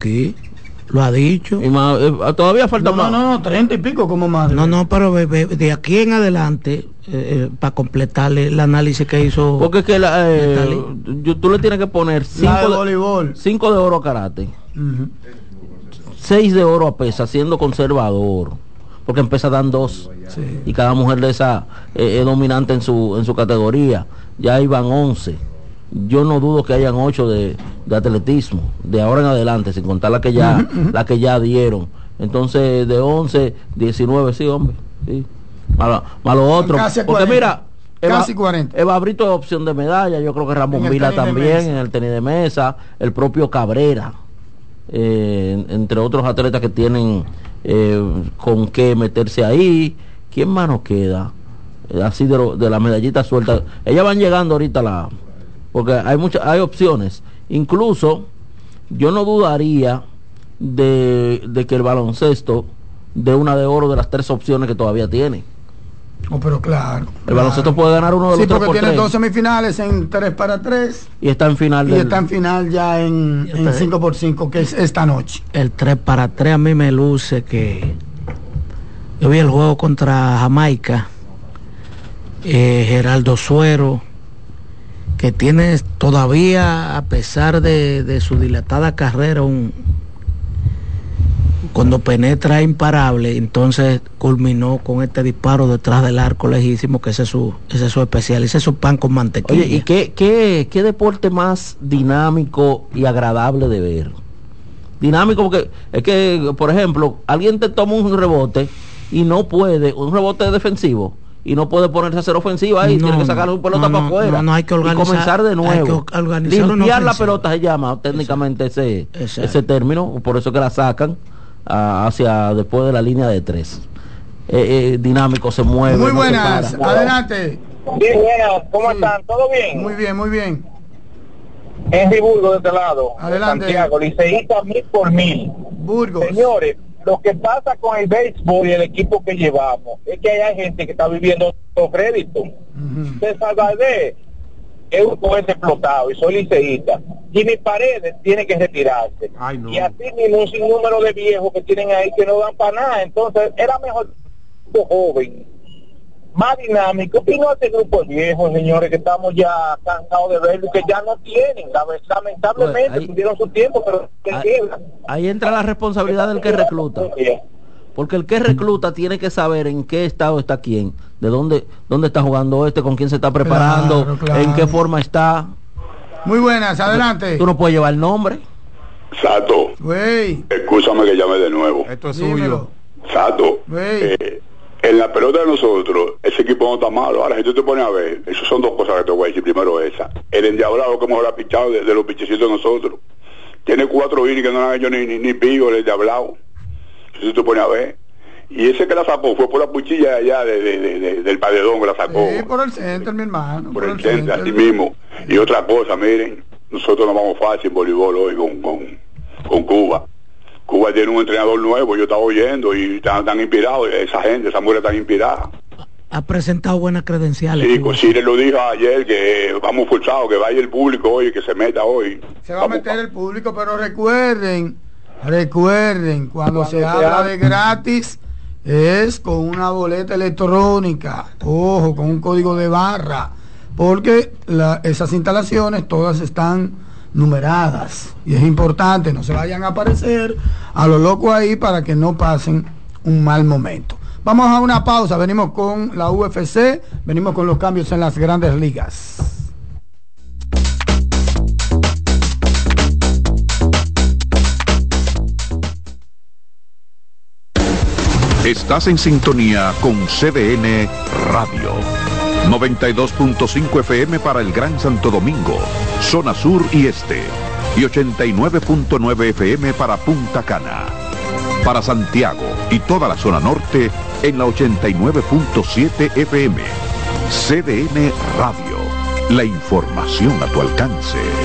aquí. Lo ha dicho. Y más, todavía falta más. No, 30 y pico como más. No, pero de aquí en adelante, para completarle el análisis que hizo. Porque es que tú le tienes que poner 5 de oro a karate, 6 de oro a pesa, siendo conservador, porque en pesa dan 2, sí. Y cada mujer de esa es dominante en su categoría. Ya iban 11. Yo no dudo que hayan 8 de atletismo de ahora en adelante, sin contar la que ya dieron. Entonces de 11, 19, sí, hombre, sí. Malo otro, porque 40, mira, casi 40. Eva Brito es opción de medalla. Yo creo que Ramón Vila también en el tenis de mesa, el propio Cabrera, entre otros atletas que tienen con qué meterse ahí. ¿Quién más nos queda? Así de la medallita suelta. Ellas van llegando ahorita porque hay opciones. Incluso yo no dudaría de que el baloncesto dé una de oro de las 3 opciones que todavía tiene. Pero claro. El baloncesto puede ganar uno de los 3 porque tiene 2 semifinales en 3x3 y está en final está en final ya en 5x5, que es esta noche. El 3x3 a mí me luce que yo vi el juego contra Jamaica. Geraldo Suero, que tiene todavía, a pesar de su dilatada carrera, cuando penetra imparable, entonces culminó con este disparo detrás del arco lejísimo, que ese es su especial, ese es su pan con mantequilla. Oye, ¿y qué deporte más dinámico y agradable de ver? Dinámico porque es que, por ejemplo, alguien te toma un rebote y no puede, un rebote defensivo, y no puede ponerse a hacer ofensiva ahí, tiene que sacar su pelota para afuera, hay que organizar, y comenzar de nuevo. Limpiar la pelota se llama técnicamente ese término, por eso que la sacan hacia después de la línea de 3. Dinámico, se mueve. Muy buenas, adelante. Sí, buenas, ¿cómo están? ¿Todo bien? Muy bien, muy bien. Henry Burgos de este lado. Adelante. Santiago, liceísta 1000 por 1000. Burgos. Señores, lo que pasa con el béisbol y el equipo que llevamos es que hay gente que está viviendo los créditos. De Salvador es un cohete explotado y soy liceísta. Jimmy Paredes tiene que retirarse. Ay, no. Y así mismo un sinnúmero de viejos que tienen ahí que no dan para nada. Entonces era mejor un joven, más dinámico, y no este grupo de viejos, señores, que estamos ya cansados de verlo, que ya no tienen, lamentablemente, pues tuvieron su tiempo, pero ahí entra la responsabilidad del que recluta, porque el que recluta tiene que saber en qué estado está quién, de dónde está jugando con quién se está preparando, claro. En qué forma está. Muy buenas, adelante. Tú no puedes llevar el nombre. Sato, escúchame que llame de nuevo. Esto es suyo. Sato, en la pelota de nosotros, ese equipo no está malo. Ahora, si tú te pones a ver, eso son 2 cosas que te voy a decir. Primero esa, el endiablado que mejor ha pichado de los pichecitos de nosotros. Tiene 4 innings que no han hecho ni pico, el endiablado. Si tú te pones a ver. Y ese que la sacó fue por la cuchilla allá del paredón que la sacó. Sí, por el centro, mi hermano. Por el centro, así mismo. Y otra cosa, miren, nosotros nos vamos fácil en voleibol hoy con Cuba. Cuba tiene un entrenador nuevo, yo estaba oyendo, y están inspirados, esa mujer está inspirada. Ha presentado buenas credenciales. Sí, Cosire lo dijo ayer, que vamos forzados, que vaya el público hoy, que se meta hoy. Se va a meter el público, pero recuerden, cuando se habla de gratis, es con una boleta electrónica, ojo, con un código de barra, porque esas instalaciones todas están numeradas y es importante, no se vayan a aparecer a lo loco ahí para que no pasen un mal momento. Vamos a una pausa, venimos con la UFC, venimos con los cambios en las grandes ligas. Estás en sintonía con CDN Radio. 92.5 FM para el Gran Santo Domingo, zona sur y este, y 89.9 FM para Punta Cana. Para Santiago y toda la zona norte en la 89.7 FM. CDN Radio, la información a tu alcance.